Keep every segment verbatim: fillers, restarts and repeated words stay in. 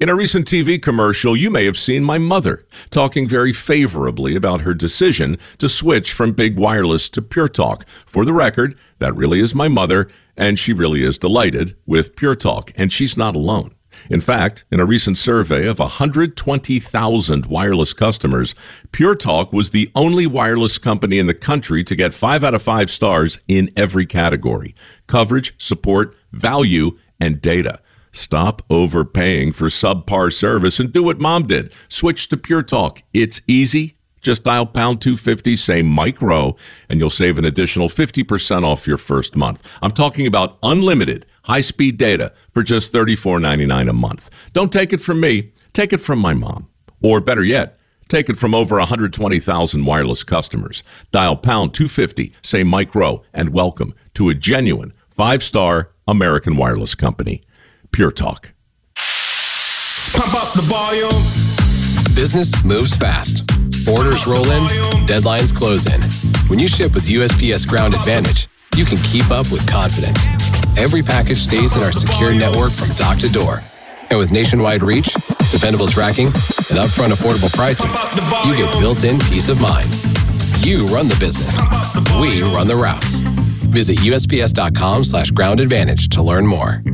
In a recent T V commercial, you may have seen my mother talking very favorably about her decision to switch from Big Wireless to Pure Talk. For the record, that really is my mother, and she really is delighted with Pure Talk, and she's not alone. In fact, in a recent survey of one hundred twenty thousand wireless customers, Pure Talk was the only wireless company in the country to get five out of five stars in every category: coverage, support, value, and data. Stop overpaying for subpar service and do what Mom did. Switch to Pure Talk. It's easy. Just dial pound two fifty, say Mike Rowe, and you'll save an additional fifty percent off your first month. I'm talking about unlimited high-speed data for just thirty-four ninety-nine a month. Don't take it from me. Take it from my mom. Or better yet, take it from over one hundred twenty thousand wireless customers. Dial pound two fifty, say Mike Rowe, and welcome to a genuine five-star American wireless company. Pure Talk. Pump up the volume. Business moves fast. Orders roll in, deadlines close in. When you ship with U S P S Ground Advantage, you can keep up with confidence. Every package stays in our secure network from dock to door. And with nationwide reach, dependable tracking, and upfront affordable pricing, you get built-in peace of mind. You run the business. We run the routes. Visit USPS.com slash ground advantage to learn more.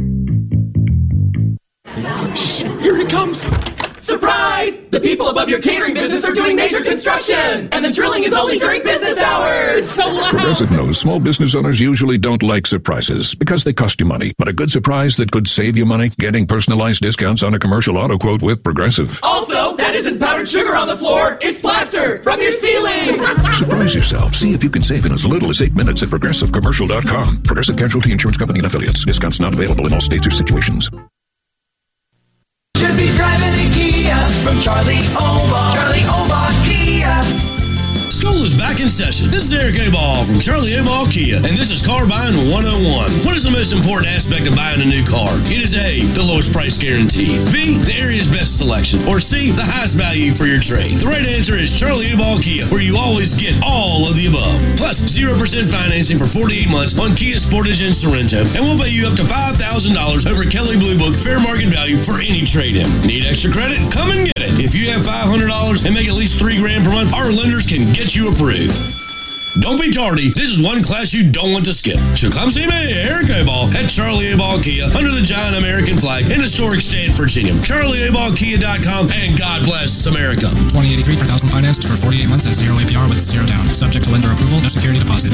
Shh, here it comes. Surprise! The people above your catering business are doing major construction, and the drilling is only during business hours. It's so loud. Progressive knows small business owners usually don't like surprises because they cost you money. But a good surprise that could save you money? Getting personalized discounts on a commercial auto quote with Progressive. Also, that isn't powdered sugar on the floor. It's plaster from your ceiling. Surprise yourself. See if you can save in as little as eight minutes at Progressive Commercial dot com. Progressive Casualty Insurance Company and Affiliates. Discounts not available in all states or situations. Should be driving the Kia from Charlie Omar. Charlie Omar Kia. School is back in session. This is Eric Aball from Charlie Aball Kia, and this is Car Buying one oh one. What is the most important aspect of buying a new car? It is A, the lowest price guaranteed. B, the area's best selection. Or C, the highest value for your trade. The right answer is Charlie Aball Kia, where you always get all of the above. Plus, zero percent financing for forty-eight months on Kia Sportage and Sorrento. And we'll pay you up to five thousand dollars over Kelley Blue Book fair market value for any trade-in. Need extra credit? Come and get it. If you have five hundred dollars and make at least three grand per month, our lenders can get you approved. Don't be tardy. This is one class you don't want to skip. So come see me, Eric Aball, at Charlie Aball Kia, under the giant American flag in historic Stanton, Virginia. Charlie Aball Kia dot com, and God bless America. twenty eighty-three per thousand financed for forty-eight months at zero A P R with zero down. Subject to lender approval. No security deposit.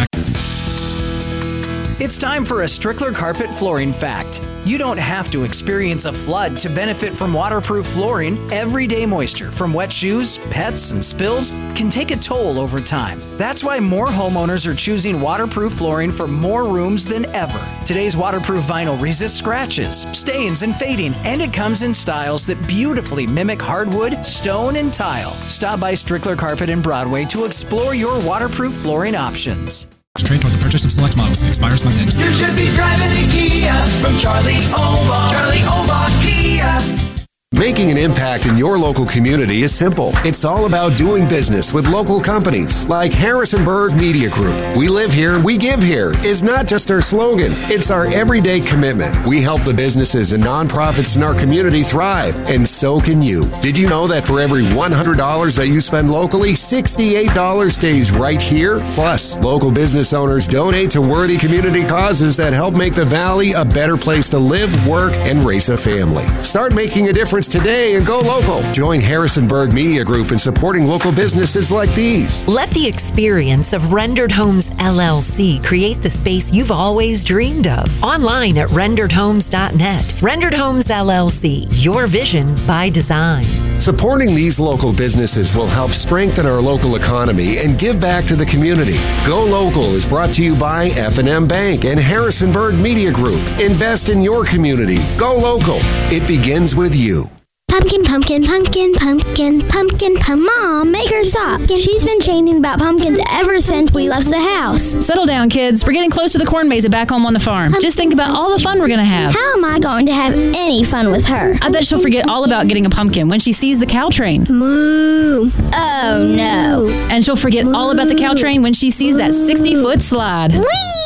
It's time for a Strickler Carpet Flooring Fact. You don't have to experience a flood to benefit from waterproof flooring. Everyday moisture from wet shoes, pets, and spills can take a toll over time. That's why more homeowners are choosing waterproof flooring for more rooms than ever. Today's waterproof vinyl resists scratches, stains, and fading, and it comes in styles that beautifully mimic hardwood, stone, and tile. Stop by Strickler Carpet in Broadway to explore your waterproof flooring options. Trade toward the purchase of select models. Expires month end. You should be driving the Kia from Charlie Omar. Charlie Omar Kia. Making an impact in your local community is simple. It's all about doing business with local companies like Harrisonburg Media Group. We live here, we give here is not just our slogan. It's our everyday commitment. We help the businesses and nonprofits in our community thrive, and so can you. Did you know that for every one hundred dollars that you spend locally, sixty-eight dollars stays right here? Plus, local business owners donate to worthy community causes that help make the Valley a better place to live, work, and raise a family. Start making a difference today and go local. Join Harrisonburg Media Group in supporting local businesses like these. Let the experience of Rendered Homes L L C create the space you've always dreamed of. Online at rendered homes dot net. Rendered Homes L L C, your vision by design. Supporting these local businesses will help strengthen our local economy and give back to the community. Go Local is brought to you by F and M Bank and Harrisonburg Media Group. Invest in your community. Go local. It begins with you. Pumpkin, pumpkin, pumpkin, pumpkin, pumpkin, pumpkin. Mom, make her stop. She's been chaining about pumpkins ever since we left the house. Settle down, kids. We're getting close to the corn maze back home on the farm. Pump- Just think about all the fun we're going to have. How am I going to have any fun with her? I bet she'll forget all about getting a pumpkin when she sees the cow train. Moo. Oh, no. And she'll forget Moo. all about the cow train when she sees Moo. that sixty-foot slide. Whee!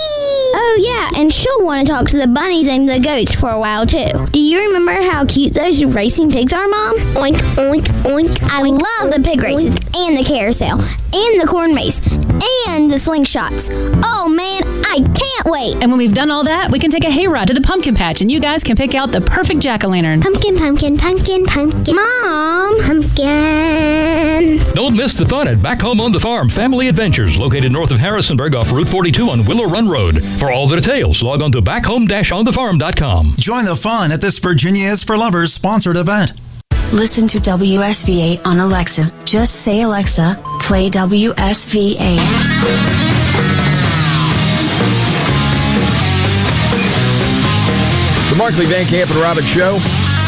Oh, yeah, and she'll want to talk to the bunnies and the goats for a while, too. Do you remember how cute those racing pigs are, Mom? Oink, oink, oink. I oink, love oink, the pig races oink. And the carousel and the corn maze and the slingshots. Oh, man, I can't wait. And when we've done all that, we can take a hayride to the pumpkin patch, and you guys can pick out the perfect jack-o'-lantern. Pumpkin, pumpkin, pumpkin, pumpkin. Mom, pumpkin. Don't miss the fun at Back Home on the Farm Family Adventures, located north of Harrisonburg off Route forty-two on Willow Run Road. For all the details, log on to back home dash on the farm dot com. Join the fun at this Virginia is for Lovers sponsored event. Listen to W S V eight on Alexa. Just say, Alexa, play W S V eight. The Markley, Van Camp, and Robbins Show.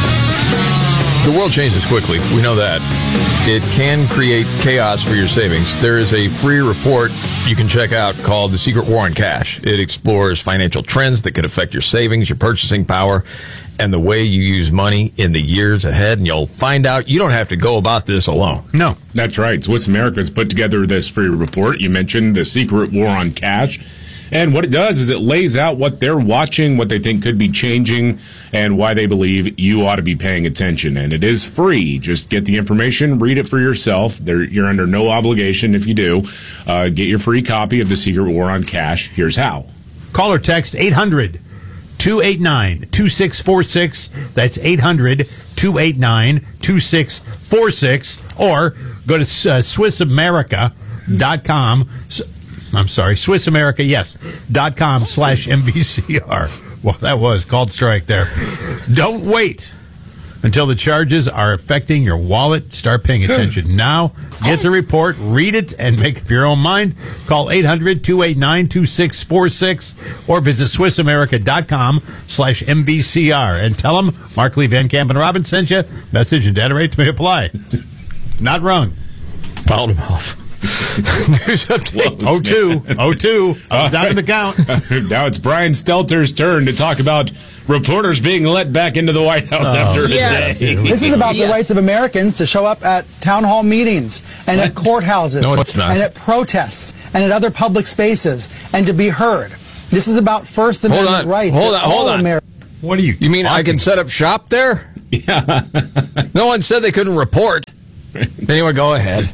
The world changes quickly. We know that. It can create chaos for your savings. There is a free report you can check out called The Secret War on Cash. It explores financial trends that could affect your savings, your purchasing power, and the way you use money in the years ahead. And you'll find out you don't have to go about this alone. No, that's right. Swiss America's put together this free report. You mentioned The Secret War on Cash. And what it does is it lays out what they're watching, what they think could be changing, and why they believe you ought to be paying attention. And it is free. Just get the information, read it for yourself. There, you're under no obligation if you do. Uh, get your free copy of The Secret War on Cash. Here's how. Call or text eight hundred, two eight nine, two six four six. That's eight hundred, two eight nine, two six four six. Or go to uh, Swiss America dot com. I'm sorry, Swiss America, yes, dot com slash M V C R. Well, that was called strike there. Don't wait until the charges are affecting your wallet. Start paying attention now. Get the report, read it, and make up your own mind. Call eight hundred, two eight nine, two six four six or visit Swiss America dot com slash M V C R and tell them Mark Lee, Van Camp, and Robbins sent you. Message and data rates may apply. Not wrong. Fouled him off. News update. oh two. oh two. I was down in the count. Now it's Brian Stelter's turn to talk about reporters being let back into the White House oh, after yeah. a day. This is about yes. the rights of Americans to show up at town hall meetings and what? At courthouses no, it's not. and at protests and at other public spaces and to be heard. This is about First hold Amendment on. rights. Hold on. Hold on. Ameri- what do you You mean I can set up shop there? Yeah. No one said they couldn't report. Anyway, go ahead.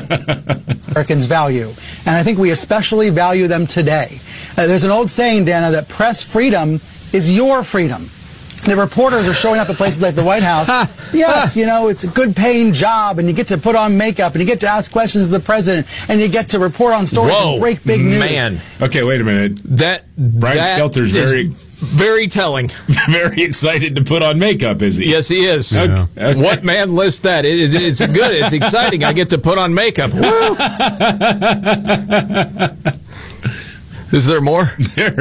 Americans value, and I think we especially value them today. Uh, there's an old saying, Dana, that press freedom is your freedom. The reporters are showing up at places like the White House. Yes, you know, it's a good-paying job, and you get to put on makeup, and you get to ask questions of the president, and you get to report on stories Whoa, and break big news. Man. Okay, wait a minute. That Brian that Stelter's very... Very telling. Very excited to put on makeup, is he? Yes, he is. Yeah. Okay. What man lists that? It, it, it's good. It's exciting. I get to put on makeup. Is there more?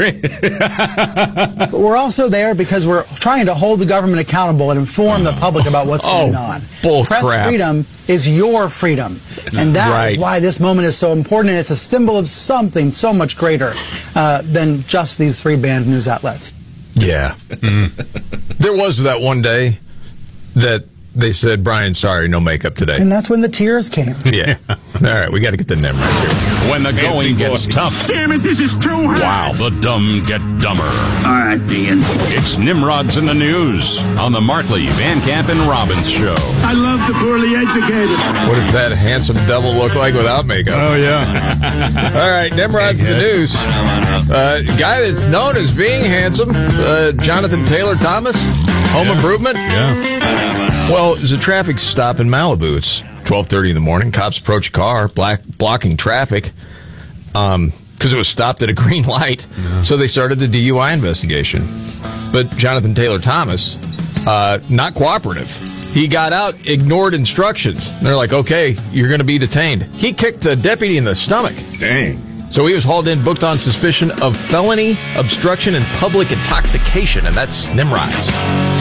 But we're also there because we're trying to hold the government accountable and inform the public about what's oh, going on. Bull Press crap. freedom is your freedom. And that right. is why this moment is so important. And it's a symbol of something so much greater uh, than just these three banned news outlets. Yeah. Mm. There was that one day that they said, Brian, sorry, no makeup today. And that's when the tears came. Yeah. All right, we got to get the name right here. When the going gets tough. Damn it, this is too hard. Wow. The dumb get dumber. All right, Ian. It's Nimrod's in the News on the Markley, Van Camp, and Robbins Show. I love the poorly educated. What does that handsome devil look like without makeup? Oh, yeah. All right, Nimrod's in the News. Uh, guy that's known as being handsome, uh, Jonathan Taylor Thomas, Home yeah. Improvement. Yeah. Well, there's a traffic stop in Malibu. It's twelve thirty in the morning. Cops approach a car, black, blocking traffic um, because it was stopped at a green light. Yeah. So they started the D U I investigation. But Jonathan Taylor Thomas, uh, not cooperative. He got out, ignored instructions. They're like, okay, you're going to be detained. He kicked the deputy in the stomach. Dang. So he was hauled in, booked on suspicion of felony, obstruction, and public intoxication. And that's Nimrod's.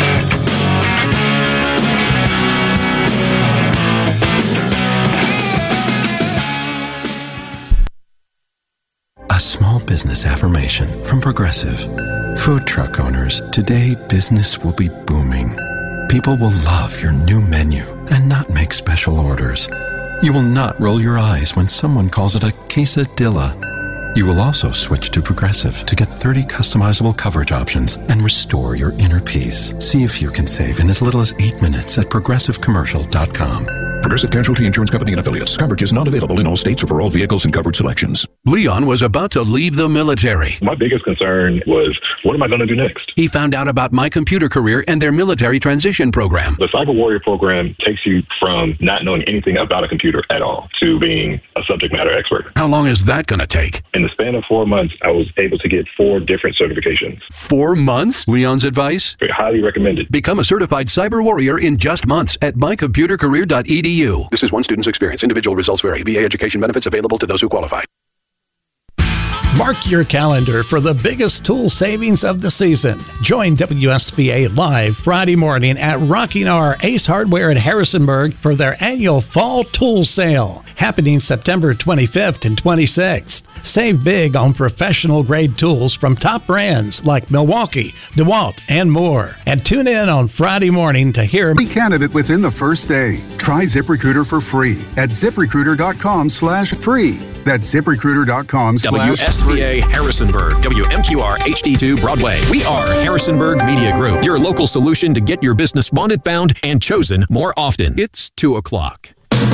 A small business affirmation from Progressive. Food truck owners, today business will be booming. People will love your new menu and not make special orders. You will not roll your eyes when someone calls it a quesadilla. You will also switch to Progressive to get thirty customizable coverage options and restore your inner peace. See if you can save in as little as eight minutes at progressive commercial dot com. Progressive Casualty Insurance Company and Affiliates. Coverage is not available in all states or for all vehicles and coverage selections. Leon was about to leave the military. My biggest concern was, what am I going to do next? He found out about My Computer Career and their military transition program. The Cyber Warrior program takes you from not knowing anything about a computer at all to being a subject matter expert. How long is that going to take? In the span of four months, I was able to get four different certifications. Four months? Leon's advice? Highly recommended. Become a certified cyber warrior in just months at my computer career dot e d u. This is one student's experience. Individual results vary. V A education benefits available to those who qualify. Mark your calendar for the biggest tool savings of the season. Join W S B A live Friday morning at Rocking R Ace Hardware in Harrisonburg for their annual Fall Tool Sale, happening September twenty-fifth and twenty-sixth. Save big on professional-grade tools from top brands like Milwaukee, DeWalt, and more. And tune in on Friday morning to hear... Be candidate within the first day. Try ZipRecruiter for free at ZipRecruiter.com slash free. That's ZipRecruiter.com slash W S B A Harrisonburg, W M Q R H D two Broadway. We are Harrisonburg Media Group, your local solution to get your business wanted, found, and chosen more often. It's two o'clock.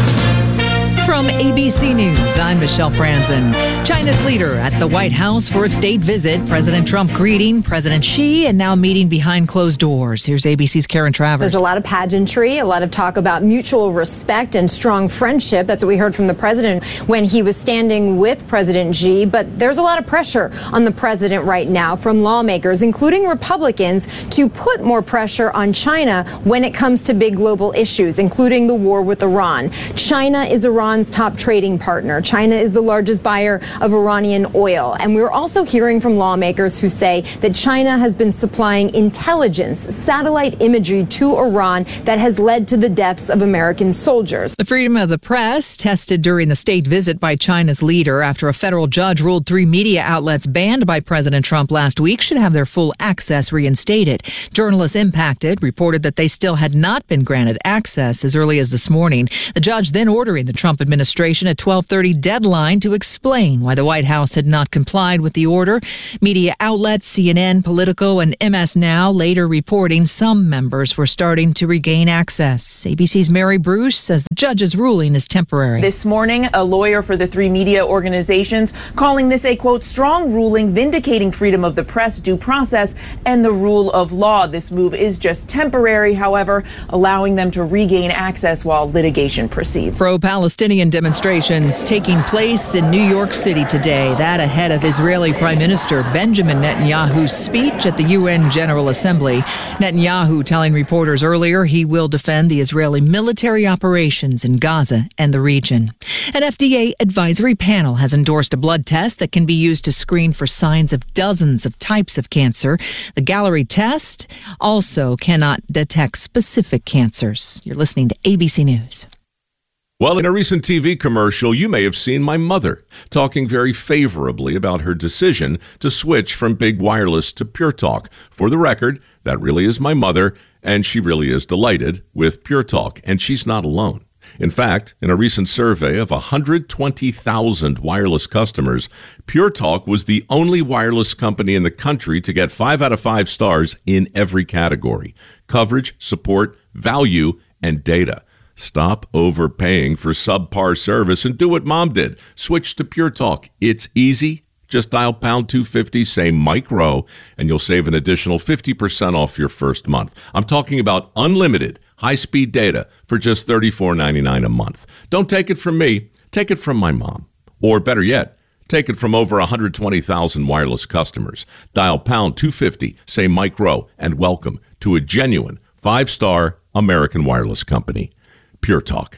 From A B C News, I'm Michelle Franzen. China's leader at the White House for a state visit. President Trump greeting President Xi and now meeting behind closed doors. Here's A B C's Karen Travers. There's a lot of pageantry, a lot of talk about mutual respect and strong friendship. That's what we heard from the president when he was standing with President Xi. But there's a lot of pressure on the president right now from lawmakers, including Republicans, to put more pressure on China when it comes to big global issues, including the war with Iran. China is Iran's top trading partner. China is the largest buyer of Iranian oil. And we're also hearing from lawmakers who say that China has been supplying intelligence, satellite imagery to Iran that has led to the deaths of American soldiers. The freedom of the press tested during the state visit by China's leader after a federal judge ruled three media outlets banned by President Trump last week should have their full access reinstated. Journalists impacted reported that they still had not been granted access as early as this morning. The judge then ordering the Trump administration a twelve thirty deadline to explain why the White House had not complied with the order. Media outlets C N N, Politico, and M S Now later reporting some members were starting to regain access. A B C's Mary Bruce says the judge's ruling is temporary. This morning, a lawyer for the three media organizations calling this a, quote, strong ruling vindicating freedom of the press, due process, and the rule of law. This move is just temporary, however, allowing them to regain access while litigation proceeds. Pro-Palestinian demonstrations taking place in New York City today. That ahead of Israeli Prime Minister Benjamin Netanyahu's speech at the U N General Assembly. Netanyahu telling reporters earlier he will defend the Israeli military operations in Gaza and the region. An F D A advisory panel has endorsed a blood test that can be used to screen for signs of dozens of types of cancer. The Gallery test also cannot detect specific cancers. You're listening to A B C News. Well, in a recent T V commercial, you may have seen my mother talking very favorably about her decision to switch from big wireless to Pure Talk. For the record, that really is my mother, and she really is delighted with Pure Talk, and she's not alone. In fact, in a recent survey of one hundred twenty thousand wireless customers, Pure Talk was the only wireless company in the country to get five out of five stars in every category: coverage, support, value, and data. Stop overpaying for subpar service and do what Mom did. Switch to Pure Talk. It's easy. Just dial pound two fifty, say Mike Rowe, and you'll save an additional fifty percent off your first month. I'm talking about unlimited high-speed data for just thirty-four ninety-nine a month. Don't take it from me. Take it from my mom. Or better yet, take it from over one hundred twenty thousand wireless customers. Dial pound two fifty, say Mike Rowe, and welcome to a genuine five-star American wireless company. Pure Talk.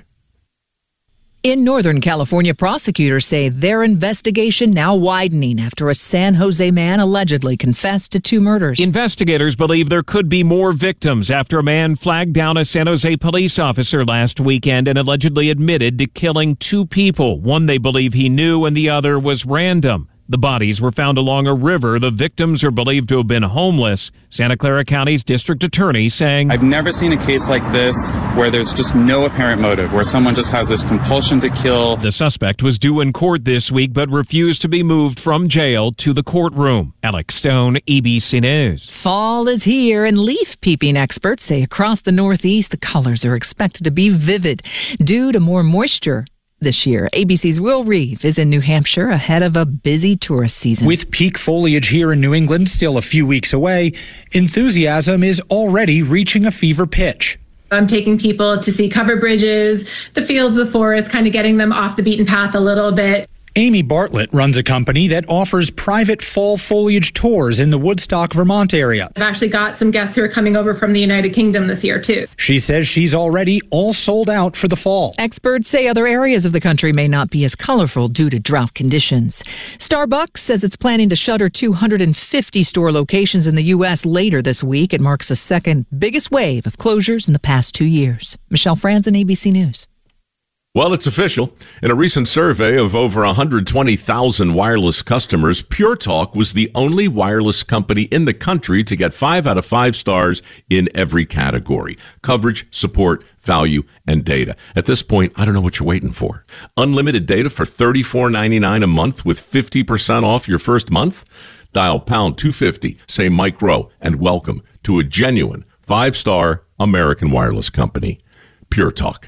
In Northern California, prosecutors say their investigation now widening after a San Jose man allegedly confessed to two murders. Investigators believe there could be more victims after a man flagged down a San Jose police officer last weekend and allegedly admitted to killing two people. One they believe he knew and the other was random. The bodies were found along a river. The victims are believed to have been homeless. Santa Clara County's district attorney saying, I've never seen a case like this where there's just no apparent motive, where someone just has this compulsion to kill. The suspect was due in court this week but refused to be moved from jail to the courtroom. Alex Stone, A B C News. Fall is here, and leaf peeping experts say across the Northeast the colors are expected to be vivid due to more moisture this year. A B C's Will Reeve is in New Hampshire ahead of a busy tourist season. With peak foliage here in New England still a few weeks away, enthusiasm is already reaching a fever pitch. I'm taking people to see covered bridges, the fields, the forest, kind of getting them off the beaten path a little bit. Amy Bartlett runs a company that offers private fall foliage tours in the Woodstock, Vermont area. I've actually got some guests who are coming over from the United Kingdom this year, too. She says she's already all sold out for the fall. Experts say other areas of the country may not be as colorful due to drought conditions. Starbucks says it's planning to shutter two hundred fifty store locations in the U S later this week. It marks the second biggest wave of closures in the past two years. Michelle Franzen, A B C News. Well, it's official. In a recent survey of over one hundred twenty thousand wireless customers, Pure Talk was the only wireless company in the country to get five out of five stars in every category: coverage, support, value, and data. At this point, I don't know what you're waiting for. Unlimited data for thirty-four ninety-nine a month with fifty percent off your first month? Dial pound two fifty, say Mike Rowe, and welcome to a genuine five-star American wireless company. Pure Talk.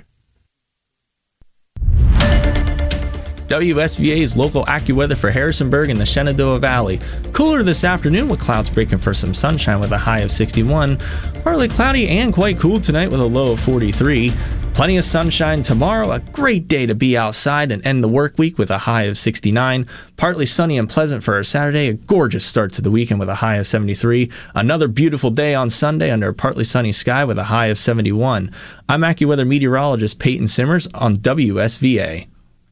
W S V A's local AccuWeather for Harrisonburg and the Shenandoah Valley. Cooler this afternoon with clouds breaking for some sunshine with a high of sixty-one. Partly cloudy and quite cool tonight with a low of forty-three. Plenty of sunshine tomorrow. A great day to be outside and end the work week with a high of sixty-nine. Partly sunny and pleasant for our Saturday. A gorgeous start to the weekend with a high of seventy-three. Another beautiful day on Sunday under a partly sunny sky with a high of seventy-one. I'm AccuWeather meteorologist Peyton Simmers on W S V A.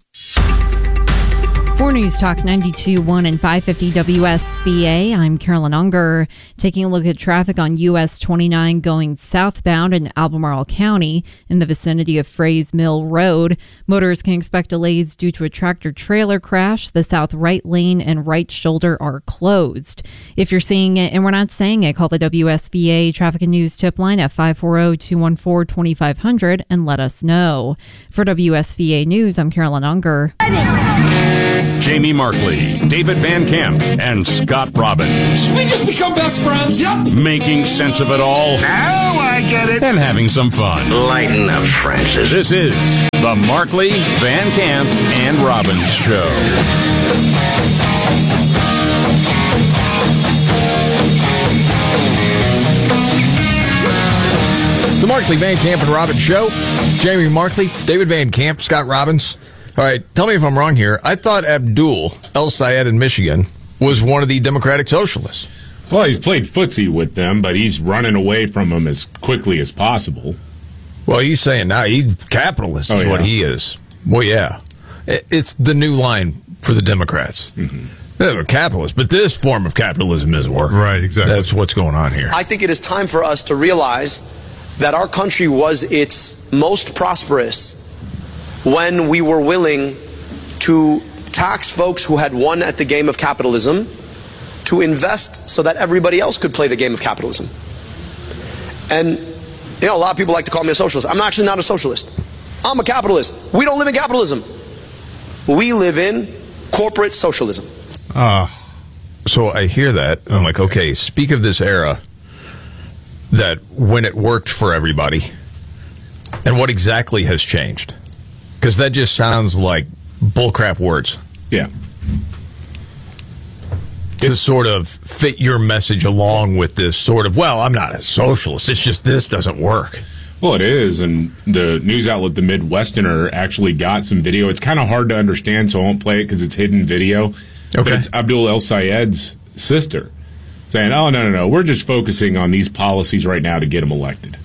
For News Talk ninety-two point one and five fifty W S V A, I'm Carolyn Unger. Taking a look at traffic on U S twenty-nine going southbound in Albemarle County in the vicinity of Frays Mill Road. Motorists can expect delays due to a tractor-trailer crash. The south right lane and right shoulder are closed. If you're seeing it and we're not saying it, call the W S V A Traffic and News tip line at five four zero, two one four, two five zero zero and let us know. For W S V A News, I'm Carolyn Unger. Jamie Markley, David Van Camp, and Scott Robbins. We just become best friends. Yep. Making sense of it all. Now I get it. And having some fun. Lighten up, Francis. This is the Markley, Van Camp, and Robbins Show. The Markley, Van Camp, and Robbins Show. Jamie Markley, David Van Camp, Scott Robbins. All right, tell me if I'm wrong here. I thought Abdul El-Sayed in Michigan was one of the Democratic Socialists. Well, he's played footsie with them, but he's running away from them as quickly as possible. Well, he's saying now he's capitalist is oh, yeah. what he is. Well, yeah. It's the new line for the Democrats. Mm-hmm. They're capitalists, but this form of capitalism isn't working. Right, exactly. That's what's going on here. I think it is time for us to realize that our country was its most prosperous when we were willing to tax folks who had won at the game of capitalism to invest so that everybody else could play the game of capitalism. And, you know, a lot of people like to call me a socialist. I'm actually not a socialist. I'm a capitalist. We don't live in capitalism. We live in corporate socialism. Ah. Uh, so I hear that. I'm like, okay, speak of this era that when it worked for everybody and what exactly has changed. Because that just sounds like bullcrap words. Yeah. To it, sort of fit your message along with this sort of, well, I'm not a socialist. It's just this doesn't work. Well, it is. And the news outlet, The Midwesterner, actually got some video. It's kind of hard to understand, so I won't play it because it's hidden video. Okay. But it's Abdul El-Sayed's sister saying, oh, no, no, no, we're just focusing on these policies right now to get him elected.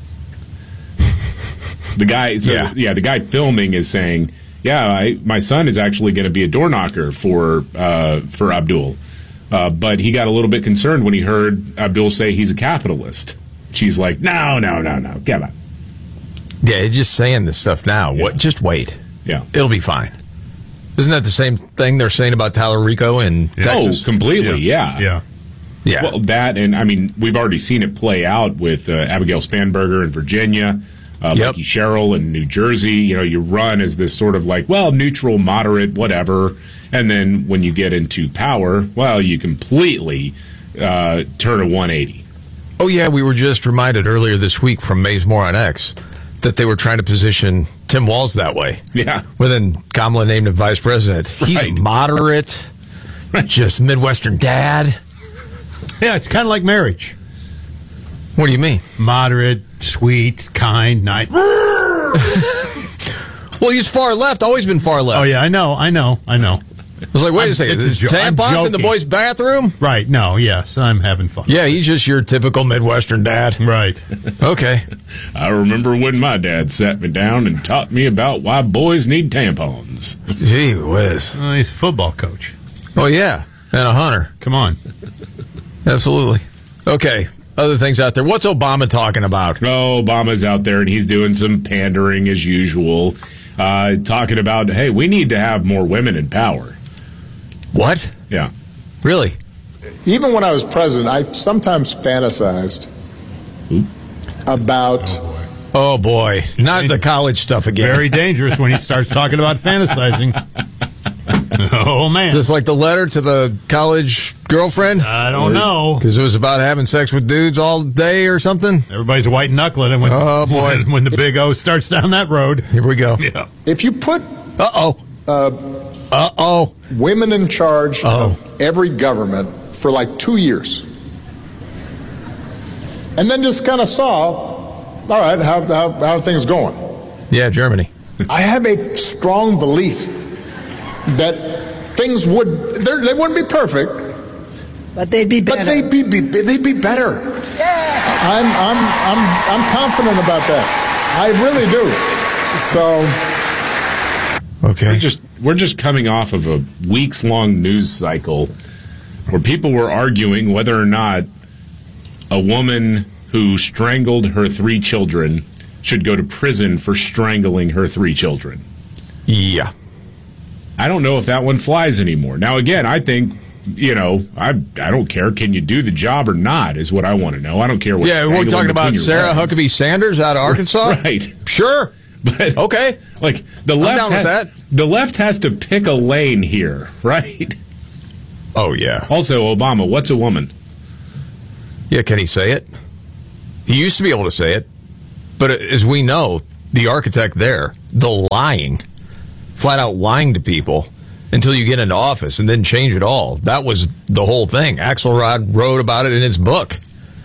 The guy, so, yeah. yeah, the guy filming is saying, yeah, I, my son is actually going to be a door knocker for uh, for Abdul. Uh, but he got a little bit concerned when he heard Abdul say he's a capitalist. She's like, no, no, no, no, come on. Yeah, just saying this stuff now. Yeah. What? Just wait. Yeah. It'll be fine. Isn't that the same thing they're saying about Tallarico in Texas? Oh, completely, yeah. Yeah. Yeah. Well, that, and I mean, we've already seen it play out with uh, Abigail Spanberger in Virginia, uh, Yep. Lucky Sherrill in New Jersey. You know, you run as this sort of like, well, neutral, moderate, whatever. And then when you get into power, well, you completely uh, turn a one eighty. Oh, yeah, we were just reminded earlier this week from Maze More on X that they were trying to position Tim Walz that way. Yeah. Well, then Kamala named him vice president. He's Right. moderate, just Midwestern dad. Yeah, it's kind of like marriage. What do you mean? Moderate, sweet, kind, nice. Well, he's far left, always been far left. Oh, yeah, I know, I know, I know. I was like, wait I'm- a second, it's a there's jo- I'm tampons in the joking. boys' bathroom? Right, no, yes, I'm having fun. Yeah, he's just your typical Midwestern dad. Right. Okay. I remember when my dad sat me down and taught me about why boys need tampons. Gee whiz. Well, he's a football coach. Oh, yeah, and a hunter. Come on. Absolutely. Okay, other things out there. What's Obama talking about? Oh, Obama's out there and he's doing some pandering as usual, uh, talking about, hey, we need to have more women in power. What? Yeah. Really? Even when I was president, I sometimes fantasized about. Oh, boy. Not the college stuff again. Very dangerous when he starts talking about fantasizing. Oh, man. Is this like the letter to the college girlfriend? I don't know. Because it was about having sex with dudes all day or something? Everybody's white knuckling it when, oh, boy. when, when the big O starts down that road. Here we go. Yeah. If you put. Uh-oh. Uh, Uh-oh. Women in charge Uh-oh. of every government for like two years. And then just kind of saw, all right, how, how, how are things going? Yeah, Germany. I have a strong belief that things would, they're- they wouldn't be perfect. But they'd be better. But they'd be, be they'd be better. Yeah. I'm I'm I'm I'm confident about that. I really do. So Okay. We're just we're just coming off of a weeks long news cycle where people were arguing whether or not a woman who strangled her three children should go to prison for strangling her three children. Yeah. I don't know if that one flies anymore. Now, again, I think, you know, I I don't care. Can you do the job or not is what I want to know. I don't care what. Yeah, we're talking about Sarah Huckabee Sanders out of Arkansas? Right. Sure. But okay. Like the I'm left down with has, that. the left has to pick a lane here, right? Oh, yeah. Also, Obama, what's a woman? Yeah, can he say it? He used to be able to say it. But as we know, the architect there, the lying, flat out lying to people until you get into office and then change it all. That was the whole thing. Axelrod wrote about it in his book.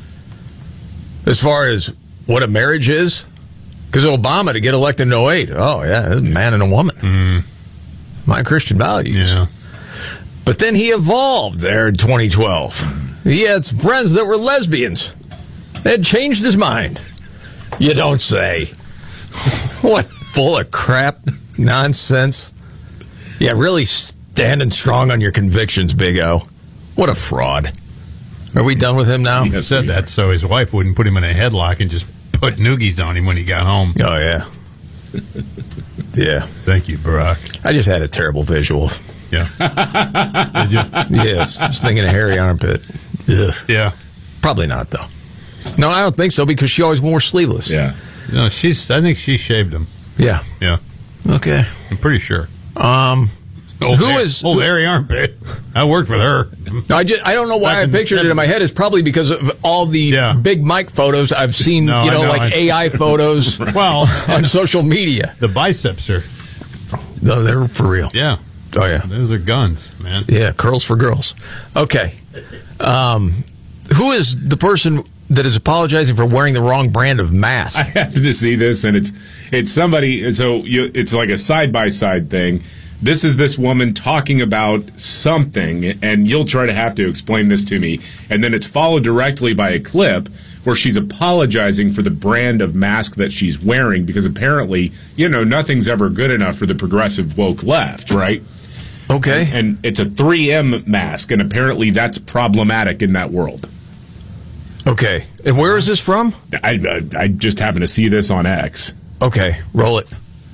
As far as what a marriage is, because Obama to get elected in oh eight, oh, yeah, a man and a woman. Mm. My Christian values. Yeah. But then he evolved there in twenty twelve. He had some friends that were lesbians. They had changed his mind. You don't say. What full of crap nonsense. Yeah, really standing strong on your convictions, Big O. What a fraud. Are we done with him now? He said that so his wife wouldn't put him in a headlock and just put noogies on him when he got home. Oh, yeah. Yeah. Thank you, Barack. I just had a terrible visual. Yeah. Did you? Yes. Just thinking of hairy armpit. Ugh. Yeah. Probably not, though. No, I don't think so, because she always wore sleeveless. Yeah. No, she's. I think she shaved him. Yeah. Yeah. Okay. I'm pretty sure. Um, Old who hair, is old hairy armpit? I worked with her. I just I don't know why Back I in the pictured it in my head. It's probably because of all the Yeah. big Mike photos I've seen. No, you know, I know, like I- A I photos. Well, on social media. The biceps are. No, they're for real. Yeah. Oh yeah. Those are guns, man. Yeah, curls for girls. Okay. Um, who is the person that is apologizing for wearing the wrong brand of mask? I happened to see this, and it's it's somebody. So you, it's like a side by side thing. This is this woman talking about something, and you'll try to have to explain this to me. And then it's followed directly by a clip where she's apologizing for the brand of mask that she's wearing, because apparently, you know, nothing's ever good enough for the progressive woke left, right? Okay. And, and it's a three M mask, and apparently that's problematic in that world. Okay. And where is this from? I, I, I just happened to see this on X. Okay, roll it.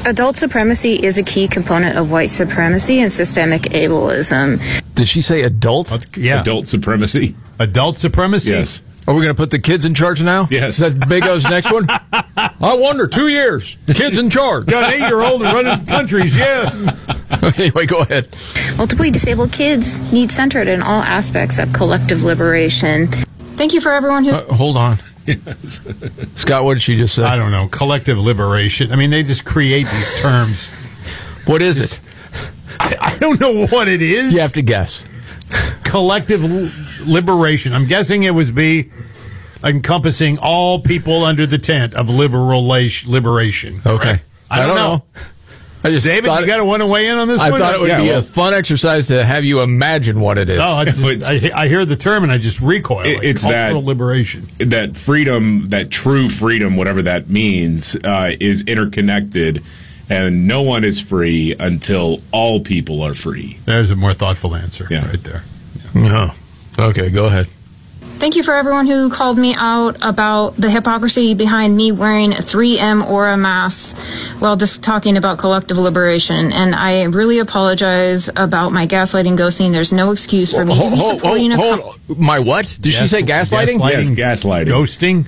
Adult supremacy is a key component of white supremacy and systemic ableism. Did she say adult? Yeah. Adult supremacy. Adult supremacy? Yes. Are we going to put the kids in charge now? Yes. Is that Big O's next one? I wonder, two years. Kids in charge. Got an eight-year-old running countries, yeah. Anyway, go ahead. Multiply disabled kids need centered in all aspects of collective liberation. Thank you for everyone who... Uh, hold on. Yes. Scott, what did she just say? I don't know. Collective liberation. I mean, they just create these terms. What is it? I, I don't know what it is. You have to guess. Collective l- liberation. I'm guessing it was be encompassing all people under the tent of liberal liberation. Okay. Right? I, don't I don't know. know. I just David, you got to want to weigh in on this I one? thought it would yeah, be well, a fun exercise to have you imagine what it is. No, I, just, I, I hear the term and I just recoil. It, like it's cultural that liberation. That freedom, that true freedom, whatever that means, uh, is interconnected, and no one is free until all people are free. There's a more thoughtful answer yeah. right there. Yeah. Oh. Okay, go ahead. Thank you for everyone who called me out about the hypocrisy behind me wearing a three M Aura mask while just talking about collective liberation. And I really apologize about my gaslighting ghosting. There's no excuse for me hold, to be hold, supporting hold, a... hold. Com- My what? Did Gas- she say gaslighting? gaslighting? Yes, gaslighting. Ghosting?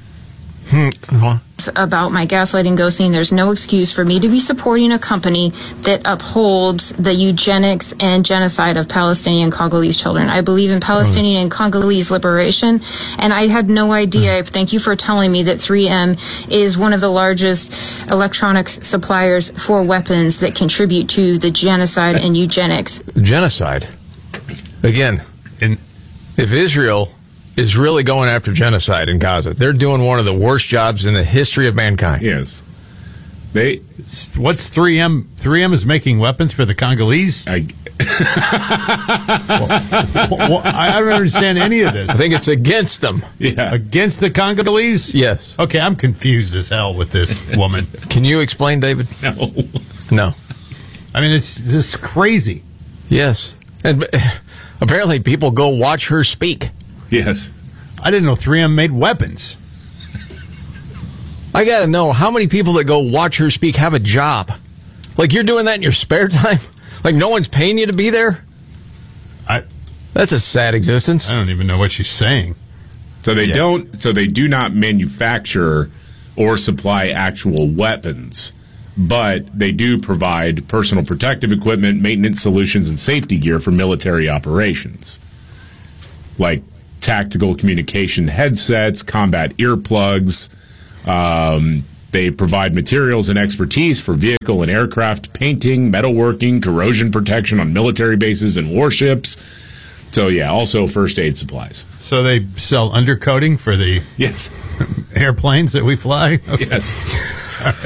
Hmm. about my gaslighting ghosting. There's no excuse for me to be supporting a company that upholds the eugenics and genocide of Palestinian Congolese children. I believe in Palestinian and Congolese liberation, and I had no idea. Thank you for telling me that three M is one of the largest electronics suppliers for weapons that contribute to the genocide and eugenics. Genocide. Again, in, if Israel is really going after genocide in Gaza, they're doing one of the worst jobs in the history of mankind. Yes. They. What's three M? three M is making weapons for the Congolese? I, well, well, I don't understand any of this. I think it's against them. Yeah. Against the Congolese? Yes. Okay, I'm confused as hell with this woman. Can you explain, David? No. No. I mean, it's just crazy. Yes. And apparently people go watch her speak. Yes. I didn't know three M made weapons. I got to know how many people that go watch her speak have a job. Like, you're doing that in your spare time? Like, no one's paying you to be there? I. That's a sad existence. I don't even know what she's saying. So they Yeah. don't. So they do not manufacture or supply actual weapons, but they do provide personal protective equipment, maintenance solutions, and safety gear for military operations, like tactical communication headsets, combat earplugs. Um, they provide materials and expertise for vehicle and aircraft painting, metalworking, corrosion protection on military bases and warships. So, yeah, also first aid supplies. So they sell undercoating for the yes airplanes that we fly? Okay. Yes.